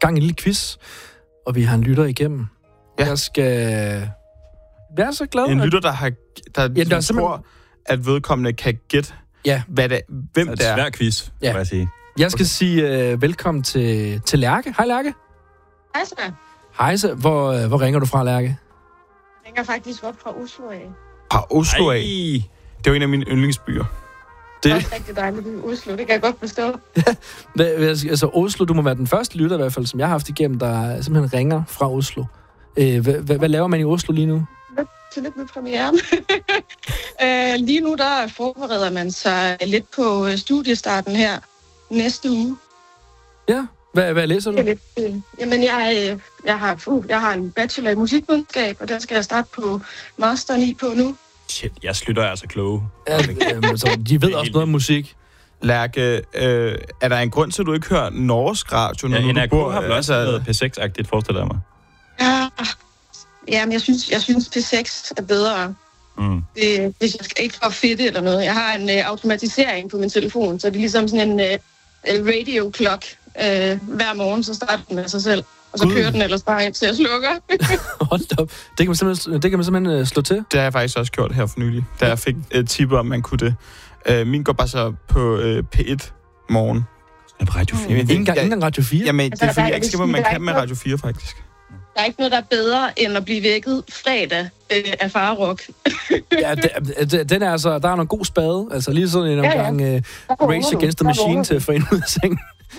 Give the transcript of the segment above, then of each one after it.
gang i en lille quiz, og vi har en lytter igennem. Ja. Jeg skal være så glad. En lytter, der tror, at vedkommende kan gætte, hvem det er. Det er en svær quiz, må jeg sige. Jeg skal sige velkommen til Lærke. Hej, Lærke. Hej så. Hej så. Hvor ringer du fra, Lærke? Jeg ringer faktisk op fra Oslo af. Fra Oslo af? Det er jo en af mine yndlingsbyer. Det er også rigtig dejligt i Oslo, det kan jeg godt forstå. Altså Oslo, du må være den første lytter i hvert fald, som jeg har haft igennem, der simpelthen ringer fra Oslo. Hvad laver man i Oslo lige nu? Tillykke med premieren. Lige nu der forbereder man sig lidt på studiestarten her næste uge. Ja, hvad læser du? Jamen jeg har en bachelor i musikvidenskab, og den skal jeg starte på masteren i på nu. Shit, jeg slutter altså kloge. Ja, så de ved også noget om musik. Lærke, er der en grund til, at du ikke hører norsk radio, når NRK du bor? har vel også noget P6-agtigt, forestiller jeg mig. Ja, men jeg synes P6 er bedre. Hvis jeg skal ikke for fedt eller noget. Jeg har en automatisering på min telefon, så det er ligesom sådan en radio clock. Hver morgen, så starter den med sig selv. Og så kører den ellers bare ind til jeg slukker. Hold op. Det kan man simpelthen slå til. Det har jeg faktisk også gjort her for nylig, da jeg fik tipper, om man kunne det. Min går bare så på P1 morgen. På Radio 4? Ikke engang Radio 4? Jamen, det er fordi, jeg ikke skal, hvad man kan med Radio 4, faktisk. Der er ikke noget, der er bedre, end at blive vækket fredag af Farrock. Ja, den er altså, der er noget god spade. Altså lige sådan en omgang Rage Against the Machine til at få en ud af sengen.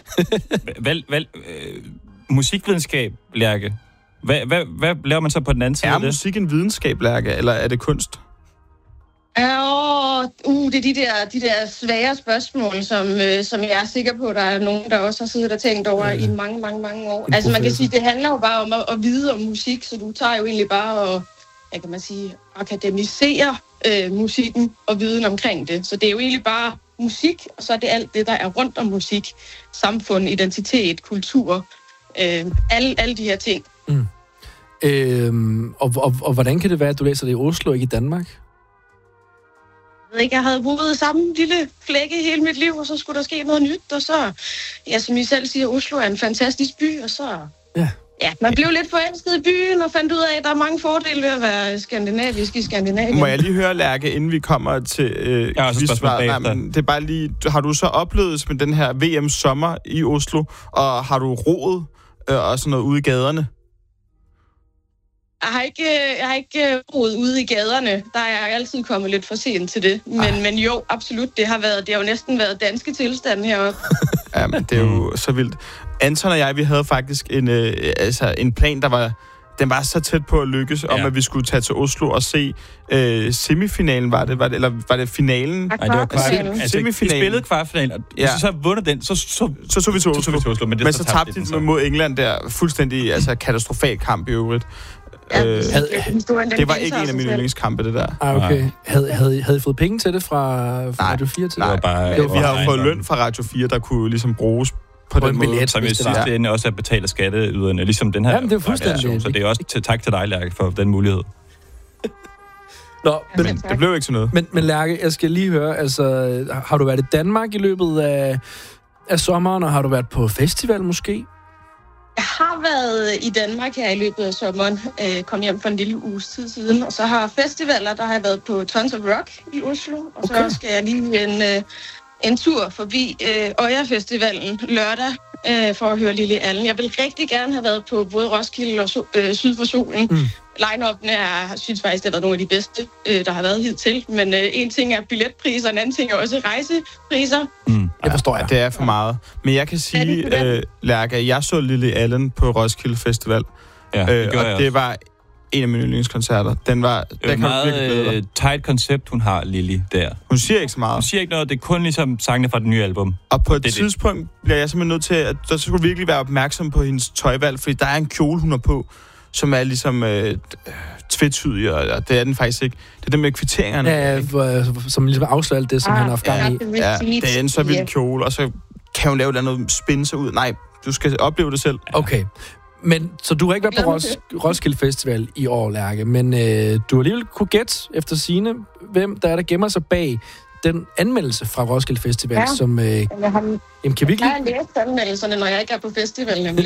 Musikvidenskab, Lærke. Hvad laver man så på den anden side af det? Er musik en videnskab, Lærke, eller er det kunst? Det er de der svære spørgsmål, som jeg er sikker på, der er nogen, der også har siddet og tænkt over i mange, mange, mange år. Altså man kan sige, det handler jo bare om at vide om musik, så du tager jo egentlig bare og, akademisere musikken og viden omkring det. Så det er jo egentlig bare musik, og så er det alt det, der er rundt om musik. Samfund, identitet, kultur, alle de her ting. Og hvordan kan det være, at du læser det i Oslo, ikke i Danmark? Jeg havde boet i samme lille flække hele mit liv, og så skulle der ske noget nyt, og så, som I selv siger, Oslo er en fantastisk by, og så... Ja, man blev lidt forelsket i byen, og fandt ud af, at der er mange fordele ved at være skandinavisk i Skandinavien. Må jeg lige høre, Lærke, inden vi kommer til det er bare lige... Har du så oplevet med den her VM-sommer i Oslo, og har du roet og sådan noget ude i gaderne? Jeg har ikke roet ude i gaderne. Der er jeg altid kommet lidt for sent til det. Men jo, absolut. Det har jo næsten været danske tilstande heroppe. Jamen, det er jo så vildt. Anton og jeg, vi havde faktisk en plan, den var så tæt på at lykkes, om at vi skulle tage til Oslo og se semifinalen, eller var det finalen? Nej, det var kvartfinalen. Semifinalen. Vi spillede kvartfinalen, og hvis vi så vundet den, så tog vi til Oslo. Men så tabte de mod England der. Fuldstændig katastrofal kamp i øvrigt. Det var ikke en af mine yndlingskampe, det der. Okay. Havde I fået penge til det fra Radio 4 til? Nej, vi har fået løn fra Radio 4, der kunne ligesom bruges på den måde. Som jeg synes, det ende også at betale skatteyderne, ligesom den her. Jamen, det er fuldstændig. Så det er også tak til dig, Lærke, for den mulighed. Nå, men det blev ikke til noget. Men Lærke, jeg skal lige høre, altså, har du været i Danmark i løbet af sommeren, og har du været på festival måske? Jeg har været i Danmark her i løbet af sommeren. Kom hjem for en lille uges tid siden. Og så har festivaler, der har jeg været på Tons of Rock i Oslo. Og så skal jeg lige en tur forbi Øya-festivalen lørdag for at høre Lille Allen. Jeg vil rigtig gerne have været på både Roskilde og Syd for Solen. Line-up'en synes faktisk, det har været nogle af de bedste, der har været hidtil. Men en ting er billetpriser, en anden ting er også rejsepriser. Det forstår jeg. Det er for meget. Men jeg kan sige, Lærke, at jeg så Lily Allen på Roskilde Festival. Ja, og det var en af mine yndlingskoncerter. Det er et meget tight koncept, hun har, Lily, der. Hun siger ikke så meget. Hun siger ikke noget, det er kun ligesom sangene fra det nye album. Og på et tidspunkt bliver jeg simpelthen nødt til, at der skulle virkelig være opmærksom på hendes tøjvalg, fordi der er en kjole, hun har på, som er ligesom tvetydig, og det er den faktisk ikke. Det er det med kvitteringerne. Ja, som ligesom afslører alt det, som han har haft gang i. Ja, det er en så vild kjole, og så kan hun lave noget spænde sig ud. Nej, du skal opleve det selv. Okay. Men, så du har ikke været på Roskilde Festival i år, Lærke, men du har alligevel kunne gætte efter sigende, hvem der gemmer sig bag den anmeldelse fra Roskilde Festival, som... kan vi ikke... Jeg har læst anmeldelserne, når jeg ikke er på festivalen.